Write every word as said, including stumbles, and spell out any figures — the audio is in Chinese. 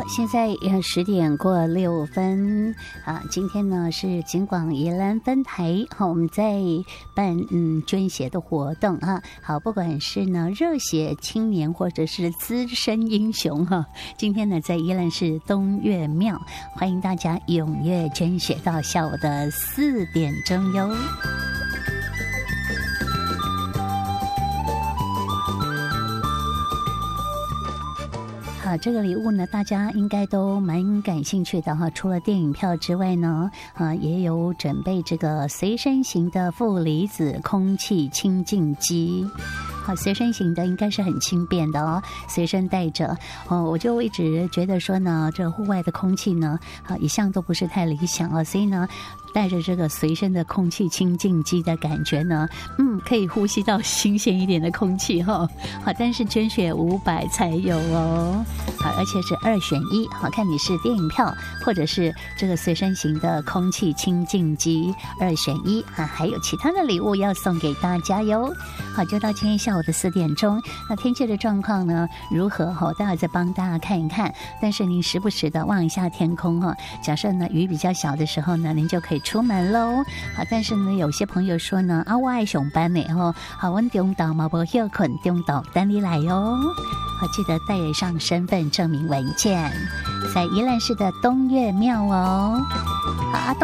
现在十点过六分啊，今天呢是警广宜兰分台，好，我们在办嗯捐血的活动哈。好，不管是呢热血青年或者是资深英雄哈，今天呢在宜兰市东岳庙，欢迎大家踊跃捐血到下午的四点钟哟。啊，这个礼物呢，大家应该都蛮感兴趣的哈。除了电影票之外呢，啊，也有准备这个随身型的负离子空气清净机。好，随身型的应该是很轻便的哦，随身带着哦。我就一直觉得说呢，这户外的空气呢，啊，一向都不是太理想哦，所以呢，带着这个随身的空气清净机的感觉呢，嗯，可以呼吸到新鲜一点的空气哈、哦。好，但是捐血五百才有哦。好，而且是二选一，好，看你是电影票或者是这个随身型的空气清净机，二选一啊，还有其他的礼物要送给大家哟。好，就到今天下午的四点钟，那天气的状况呢如何哈？待会再帮大家看一看。但是您时不时的望一下天空哈，假设呢雨比较小的时候呢，您就可以出门喽。好，但是呢有些朋友说呢啊，我爱上班呢哈，好，我中岛嘛不休困，中岛等你来哟。好，记得带上身份证明文件，在宜兰市的东岳庙哦。好啊。